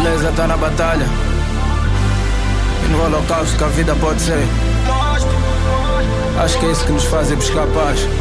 beleza tá na batalha, e no holocausto que a vida pode ser. Acho que é isso que nos faz ir buscar paz.